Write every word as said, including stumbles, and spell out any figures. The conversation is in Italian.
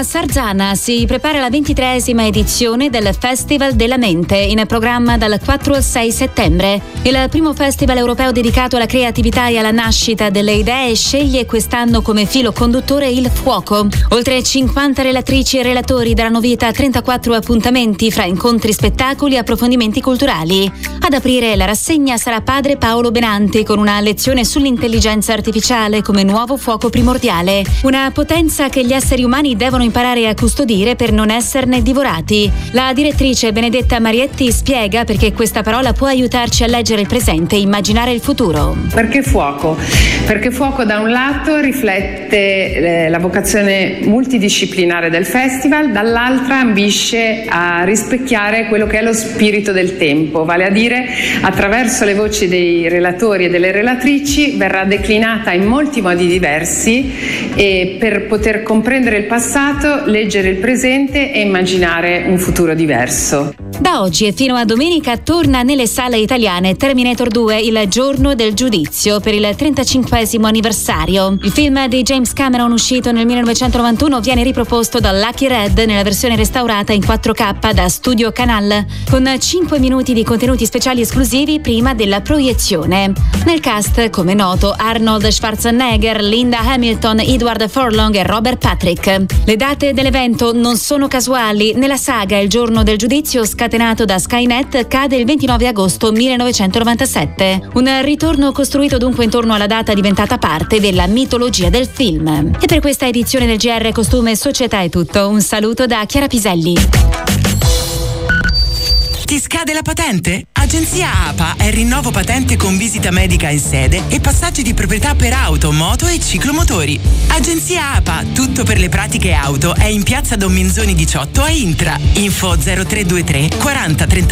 A Sarzana si prepara la ventitreesima edizione del Festival della Mente, in programma dal quattro al sei settembre. Il primo festival europeo dedicato alla creatività e alla nascita delle idee sceglie quest'anno come filo conduttore il fuoco. Oltre cinquanta relatrici e relatori daranno vita a trentaquattro appuntamenti fra incontri, spettacoli e approfondimenti culturali. Ad aprire la rassegna sarà padre Paolo Benanti con una lezione sull'intelligenza artificiale come nuovo fuoco primordiale, una potenza che gli esseri umani devono imparare a custodire per non esserne divorati. La direttrice Benedetta Marietti spiega perché questa parola può aiutarci a leggere il presente e immaginare il futuro. Perché fuoco? Perché fuoco da un lato riflette eh, la vocazione multidisciplinare del festival, dall'altra ambisce a rispecchiare quello che è lo spirito del tempo, vale a dire attraverso le voci dei relatori e delle relatrici verrà declinata in molti modi diversi e per poter comprendere il passato, leggere il presente e immaginare un futuro diverso. Da oggi e fino a domenica torna nelle sale italiane Terminator due, il giorno del giudizio, per il trentacinquesimo anniversario. Il film di James Cameron, uscito nel millenovecentonovantuno, viene riproposto da Lucky Red nella versione restaurata in quattro K da Studio Canal, con cinque minuti di contenuti speciali esclusivi prima della proiezione. Nel cast, come noto, Arnold Schwarzenegger, Linda Hamilton, Edward Furlong e Robert Patrick. Le date dell'evento non sono casuali. Nella saga Il giorno del giudizio, scatenato da Skynet, cade il ventinove agosto millenovecentonovantasette. Un ritorno costruito dunque intorno alla data diventata parte della mitologia del film. E per questa edizione del G R Costume Società è tutto. Un saluto da Chiara Piselli. Ti scade la patente? Agenzia A P A è il rinnovo patente con visita medica in sede e passaggi di proprietà per auto, moto e ciclomotori. Agenzia A P A, tutto per le pratiche auto, è in piazza Don Minzoni diciotto a Intra. Info zero tre due tre quaranta trenta